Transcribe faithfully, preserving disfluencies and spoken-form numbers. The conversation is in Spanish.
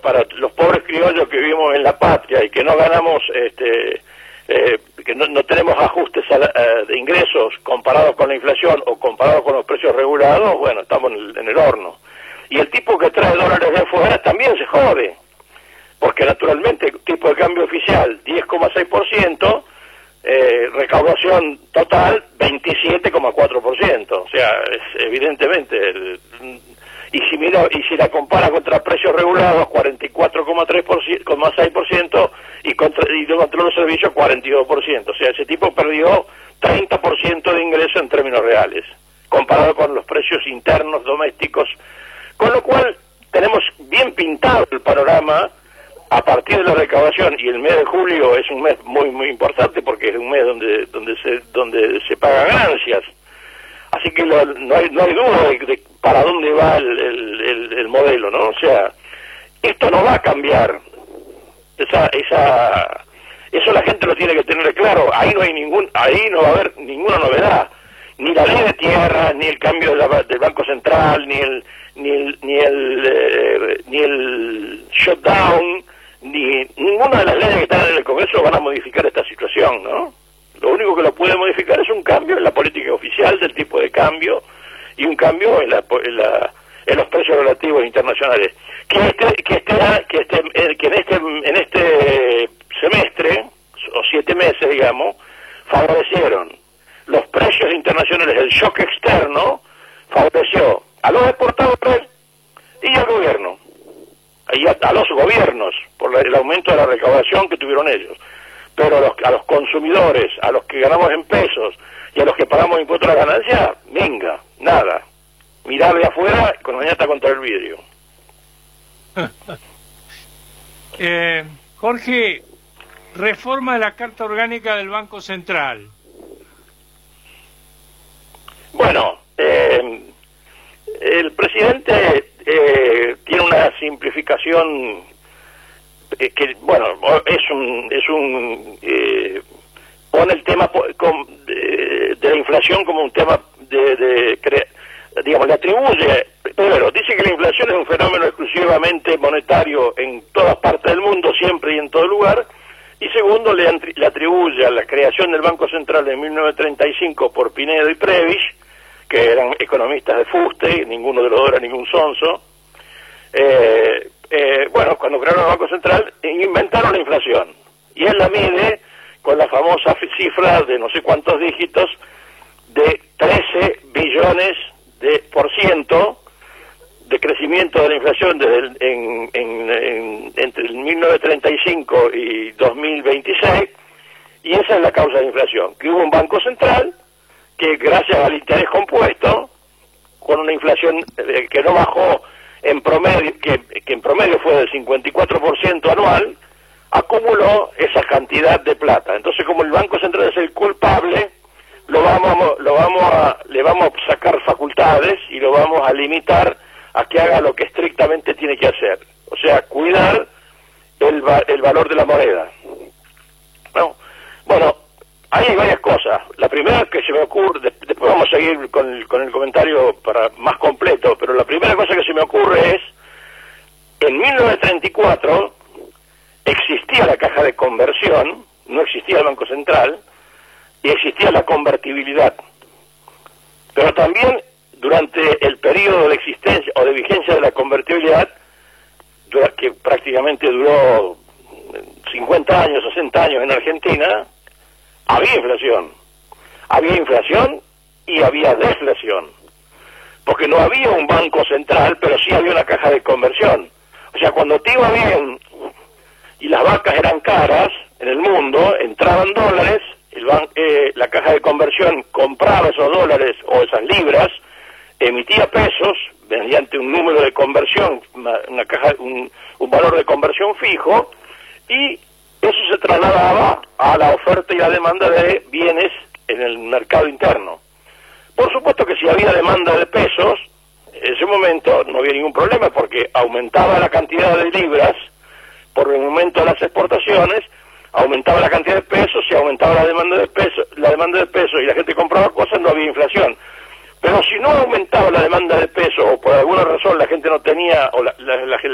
para los pobres criollos que vivimos en la patria y que no ganamos, este, eh, que no, no tenemos ajustes a la, uh, de ingresos comparados con la inflación o comparados con los precios regulados, bueno, estamos en el, en el horno. Y el tipo que trae dólares de afuera también se jode, porque naturalmente el tipo de cambio oficial diez coma seis por ciento, eh, recaudación total veintisiete coma cuatro por ciento, o sea, es evidentemente el, y si mira, y si la compara contra precios regulados cuarenta y cuatro coma seis por ciento y contra y de control de servicios cuarenta y dos por ciento, o sea, ese tipo perdió treinta por ciento de ingreso en términos reales comparado con los precios internos domésticos, con lo cual tenemos bien pintado el panorama a partir de la recaudación, y el mes de julio es un mes muy muy importante porque es un mes donde donde se donde se pagan ganancias. Así que lo, no hay no hay duda de, de para dónde va el, el, el, el modelo, ¿no? O sea, esto no va a cambiar. Esa esa eso la gente lo tiene que tener claro. Ahí no hay ningún ahí no va a haber ninguna novedad. Ni la ley de tierra, ni el cambio de la, del Banco Central, ni el ni el ni el eh, ni el shutdown, ni ninguna de las leyes que están en el Congreso van a modificar esta situación, ¿no? Lo único que lo puede modificar es un cambio en la política oficial del tipo de cambio y un cambio en la, en, la, en los precios relativos internacionales. Que este que este que este que en este en este semestre o siete meses, digamos, favorecieron los precios internacionales, el shock externo favoreció a los exportadores y al gobierno, y a, a los gobiernos, por la, el aumento de la recaudación que tuvieron ellos. Pero a los, a los consumidores, a los que ganamos en pesos y a los que pagamos impuestos a la ganancia, venga, nada. Mirar de afuera con la ñata contra el vidrio. eh, Jorge, reforma de la Carta Orgánica del Banco Central. Bueno, eh, el presidente eh, tiene una simplificación eh, que, bueno, es un, es un eh, pone el tema con, de, de la inflación como un tema de, de cre, digamos, le atribuye, primero, dice que la inflación es un fenómeno exclusivamente monetario en todas partes del mundo, siempre y en todo lugar, y segundo, le, le atribuye a la creación del Banco Central en mil novecientos treinta y cinco por Pinedo y Prebisch, que eran economistas de fuste, ninguno de los dos era ningún sonso. Eh, eh, bueno, cuando crearon el Banco Central, inventaron la inflación, y él la mide con la famosa cifra de no sé cuántos dígitos de trece billones de por ciento de crecimiento de la inflación desde el, en, en, en, entre el mil novecientos treinta y cinco y dos mil veintiséis, y esa es la causa de inflación, que hubo un Banco Central que gracias al interés compuesto, con una inflación eh, que no bajó en promedio, que, que en promedio fue del cincuenta y cuatro por ciento anual, acumuló esa cantidad de plata. Entonces, como el Banco Central es el culpable, lo vamos, lo vamos a, le vamos a sacar facultades y lo vamos a limitar a que haga lo que estrictamente tiene que hacer, o sea, cuidar el, el valor de la moneda. ¿No? Bueno, hay varias cosas. La primera que se me ocurre, después vamos a seguir con el, con el comentario para más completo, pero la primera cosa que se me ocurre es, en mil novecientos treinta y cuatro existía la caja de conversión, no existía el Banco Central, y existía la convertibilidad. Pero también durante el periodo de existencia o de vigencia de la convertibilidad, que prácticamente duró cincuenta años, sesenta años en Argentina, había inflación. Había inflación y había deflación. Porque no había un banco central, pero sí había una caja de conversión. O sea, cuando te iba bien y las vacas eran caras en el mundo, entraban dólares, el ban eh, la caja de conversión compraba esos dólares o esas libras, emitía pesos mediante un número de conversión, una, una caja, un, un valor de conversión fijo, y eso se trasladaba a la oferta y la demanda de bienes en el mercado interno. Por supuesto que si había demanda de pesos, en ese momento no había ningún problema porque aumentaba la cantidad de libras por el aumento de las exportaciones, aumentaba la cantidad de pesos, si aumentaba la demanda de pesos, la demanda de pesos y la gente compraba cosas, no había inflación. Pero si no aumentaba la demanda de pesos o por alguna razón la gente no tenía, o la, la, la,